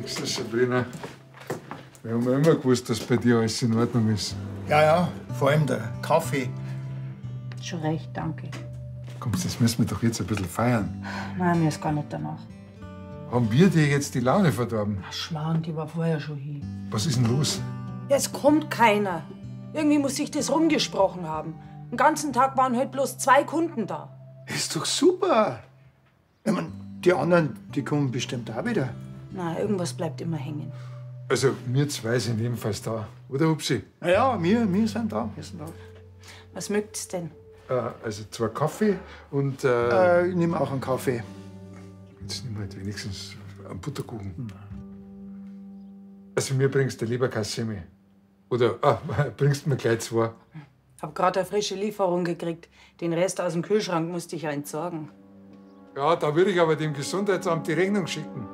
So, Sabrina, wir haben ja immer gewusst, dass bei dir alles in Ordnung ist. Ja, ja, vor allem der Kaffee. Schon recht, danke. Komm, das müssen wir doch jetzt ein bisschen feiern. Nein, mir ist gar nicht danach. Haben wir dir jetzt die Laune verdorben? Ach, Schmarrn, die war vorher schon hin. Was ist denn los? Ja, es kommt keiner. Irgendwie muss sich das rumgesprochen haben. Den ganzen Tag waren heute bloß 2 Kunden da. Ist doch super. Ich mein, die anderen, die kommen bestimmt auch wieder. Na, irgendwas bleibt immer hängen. Also, wir zwei sind ebenfalls da, oder, Hupsi? Na ja, wir sind da. Was mögt's denn? Also 2 Kaffee und... Ich nehme auch einen Kaffee. Jetzt nehmen wir halt wenigstens einen Butterkuchen. Also, mir bringst du lieber kein Semmel. Oder bringst du mir gleich 2. Hab grad eine frische Lieferung gekriegt. Den Rest aus dem Kühlschrank musste ich ja entsorgen. Ja, da würde ich aber dem Gesundheitsamt die Rechnung schicken.